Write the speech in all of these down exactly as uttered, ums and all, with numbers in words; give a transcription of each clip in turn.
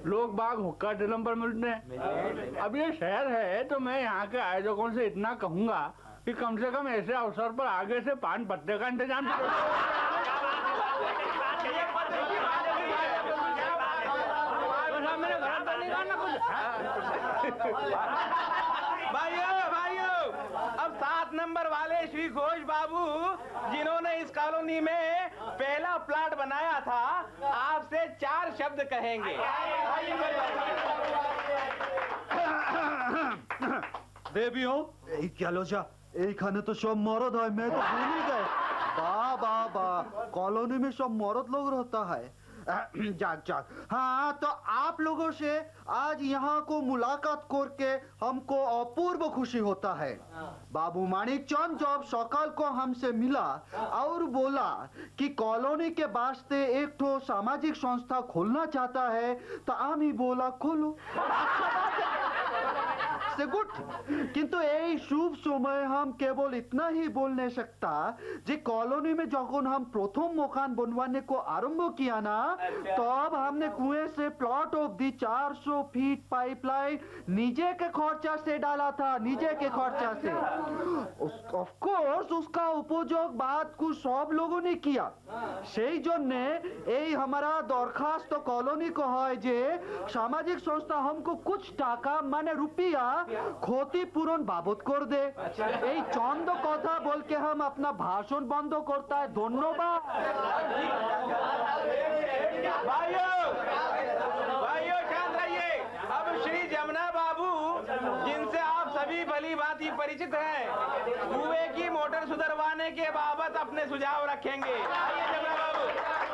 लोग बाग हुक्का ड्रम पर मिलते हैं। अब ये शहर है तो मैं यहाँ के आयोजकों से इतना कहूंगा कि कम से कम ऐसे अवसर पर आगे से पान पत्ते का इंतजाम करो। भाइयों भाइयों, अब सात नंबर वाले श्री घोष बाबू जिन्होंने इस कॉलोनी में पहला प्लाट बनाया था, आपसे चार शब्द कहेंगे। देवियों क्या लोचा এইখানে तो सब मर्द है, मैं तो भूल ही गए। वाह वाह वाह, कॉलोनी में सब मर्द लोग रहता है। जाग जाग। हाँ तो आप लोगों से आज यहाँ को मुलाकात करके हमको अपूर्व खुशी होता है। बाबू माणिक चंद जब सकाल को हमसे मिला और बोला कि कॉलोनी के वास्ते एक ठो सामाजिक संस्था खोलना चाहता है, तो आमी बोला खोलो, से गुड। किंतु এই शुभ समय हम केवल इतना ही बोल नहीं सकता जे कॉलोनी में जब हम प्रथम मकान बनवाने को आरंभ किया ना, तब हमने कुएं से प्लॉट ऑफ दी चार सौ फीट पाइपलाइन नीचे के खर्चा से डाला था, नीचे के खर्चा से। ऑफ कोर्स उसका उपयोग बात कुछ सब लोगों ने किया। সেই জন্য এই हमारा दरखास्त कॉलोनी को है जे सामाजिक संस्था हमको कुछ टाका माने रुपया क्षतिपूरण बाबत कर दे। এই चंद कथा बोल के हम अपना भाषण बंद करता है। धन्यवाद। भाइयों भाइयों शांत रहिए। अब श्री जमुना बाबू जिनसे आप सभी भली भांति परिचित हैं, कुएं की मोटर सुधरवाने के बाबत अपने सुझाव रखेंगे। आइए जमुना बाबू,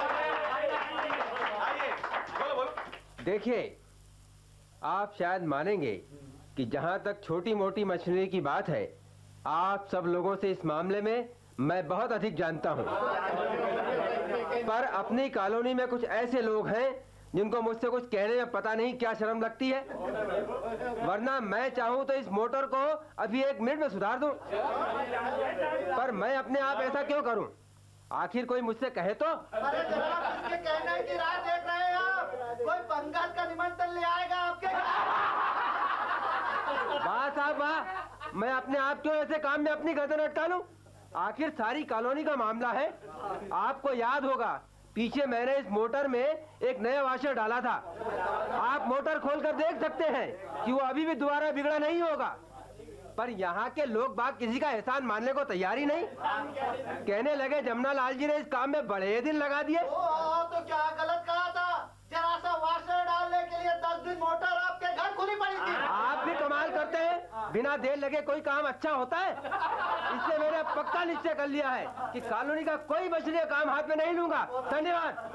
आइए बोलो बोलो। देखिए, आप शायद मानेंगे कि जहां तक छोटी मोटी मशीनरी की बात है, आप सब लोगों से इस मामले में मैं बहुत अधिक जानता हूं। पर अपनी कॉलोनी में कुछ ऐसे लोग हैं जिनको मुझसे कुछ कहने में पता नहीं क्या शर्म लगती है, वरना मैं चाहूं तो इस मोटर को अभी एक मिनट में सुधार दूं। पर मैं अपने आप ऐसा क्यों करूं? आखिर कोई मुझसे कहे तो। अरे जनाब, किसके कहने की राह देख रहे हैं आप? कोई बंगाल का निमंत्रण ले आएगा आपके। वाह साहब वाह, मैं अपने आप क्यों ऐसे काम में अपनी गर्दन अटका लूं? आखिर सारी कॉलोनी का मामला है। आपको याद होगा पीछे मैंने इस मोटर में एक नया वाशर डाला था। आप मोटर खोलकर देख सकते हैं कि वो अभी भी दोबारा बिगड़ा नहीं होगा। पर यहाँ के लोग बाग किसी का एहसान मानने को तैयार ही नहीं। कहने लगे जमुना लाल जी ने इस काम में बड़े दिन लगा दिए। तो क्या गलत कहा था? जरा सा वाशर डालने के लिए दस दिन मोटर आपके घर खुली पड़ी थी। आप भी कमाल करते हैं, बिना देर लगे कोई काम अच्छा होता है। इससे मैंने पक्का निश्चय कर लिया है कि कॉलोनी का कोई मछली काम हाथ में नहीं लूंगा। धन्यवाद।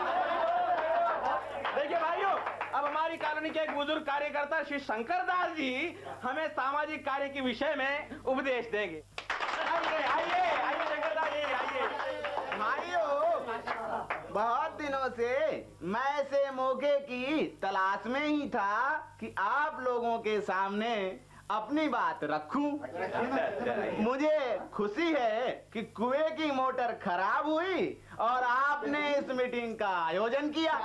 देखिए भाइयों, अब हमारी कॉलोनी के एक बुजुर्ग कार्यकर्ता श्री शंकर दास जी हमें सामाजिक कार्य के विषय में उपदेश देंगे। आइए आइए आइए शंकर दास जी, आइए। भाइयों, बहुत दिनों से मैं ऐसे मौके की तलाश में ही था कि आप लोगों के सामने अपनी बात रखूं। मुझे खुशी है कि कुएं की मोटर खराब हुई और आपने इस मीटिंग का आयोजन किया।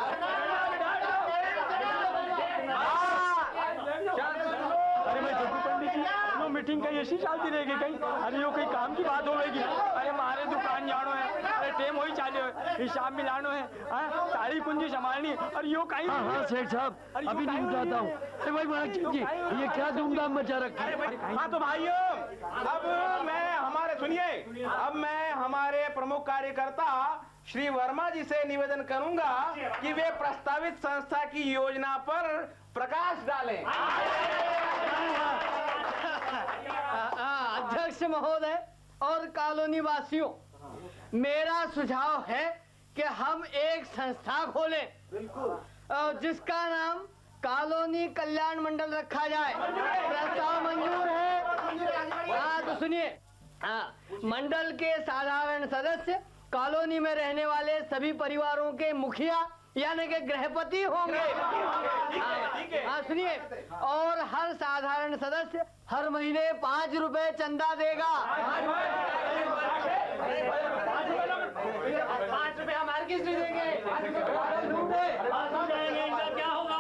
अरे मैं जग्गू पंडित जी, वो मीटिंग कहीं ऐसी चलती रहेगी कहीं? अरे यो कहीं काम की बात होगी? अरे हमारे दुकान जानो है, अरे टेम वही चालू है, हिसाब मिलानो है, सारी पूंजी संभालनी। और यो कहीं हाँ, हाँ सेठ साहब अभी नहीं उठाता हूँ। अरे भाई माणिक जी, ये क्या धूमधाम मचा रखा है? हाँ तो भाइयों, अब मैं हमारे सुनिए, अब मैं हमारे प्रमुख कार्यकर्ता श्री वर्मा जी से निवेदन करूंगा कि वे प्रस्तावित संस्था की योजना पर प्रकाश डालें। अध्यक्ष महोदय और कॉलोनी वासियों, मेरा सुझाव है कि हम एक संस्था खोलें जिसका नाम कॉलोनी कल्याण मंडल रखा जाए। प्रस्ताव मंजूर है? हाँ तो सुनिए, हाँ, मंडल के साधारण सदस्य कॉलोनी में रहने वाले सभी परिवारों के मुखिया यानी कि गृहपति होंगे। हाँ सुनिए, और हर साधारण सदस्य हर महीने पाँच रुपए चंदा देगा। पाँच रुपए हमारे किस लिए देंगे? क्या